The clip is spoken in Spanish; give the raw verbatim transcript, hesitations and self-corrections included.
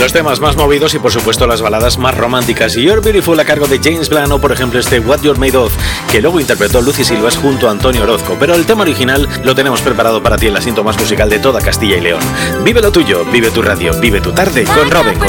Los temas más movidos y por supuesto las baladas más románticas. You're Beautiful a cargo de James Blunt, o por ejemplo este What You're Made Of, que luego interpretó Lucy Silvas junto a Antonio Orozco. Pero el tema original lo tenemos preparado para ti en la cinta más musical de toda Castilla y León. Vive lo tuyo, vive tu radio, vive tu tarde con Robin. Con